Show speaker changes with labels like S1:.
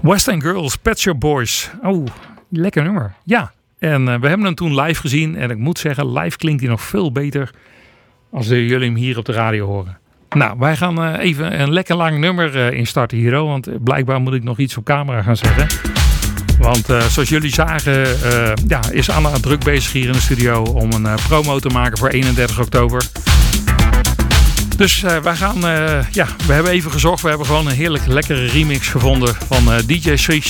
S1: West End Girls, Pet Shop Boys. Oh, lekker nummer. Ja, en we hebben hem toen live gezien. En ik moet zeggen, live klinkt hij nog veel beter als jullie hem hier op de radio horen. Nou, wij gaan even een lekker lang nummer instarten hier. Want blijkbaar moet ik nog iets op camera gaan zeggen. Want zoals jullie zagen is Anna druk bezig hier in de studio om een promo te maken voor 31 oktober. Dus wij gaan, we hebben even gezocht. We hebben gewoon een heerlijk lekkere remix gevonden van DJ